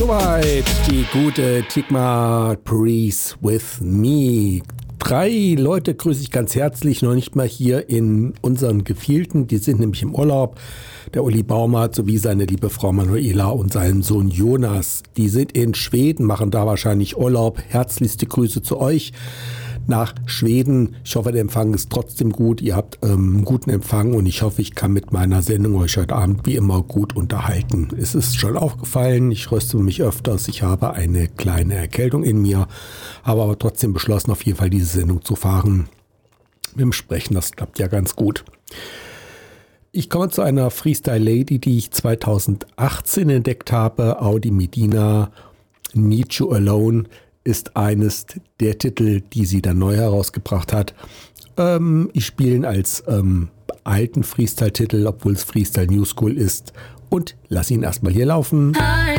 Soweit die gute Tigma Breeze with Me. 3 Leute grüße ich ganz herzlich, noch nicht mal hier in unseren Gefilden. Die sind nämlich im Urlaub. Der Uli Baumert sowie seine liebe Frau Manuela und sein Sohn Jonas. Die sind in Schweden, machen da wahrscheinlich Urlaub. Herzlichste Grüße zu euch nach Schweden. Ich hoffe, der Empfang ist trotzdem gut. Ihr habt einen guten Empfang und ich hoffe, ich kann mit meiner Sendung euch heute Abend wie immer gut unterhalten. Es ist schon aufgefallen, ich röste mich öfters. Ich habe eine kleine Erkältung in mir, habe aber trotzdem beschlossen, auf jeden Fall diese Sendung zu fahren. Mit dem Sprechen, das klappt ja ganz gut. Ich komme zu einer Freestyle Lady, die ich 2018 entdeckt habe. Audi Medina, Need You Alone ist eines der Titel, die sie dann neu herausgebracht hat. Ich spiele ihn als alten Freestyle-Titel, obwohl es Freestyle New School ist. Und lass ihn erstmal hier laufen. I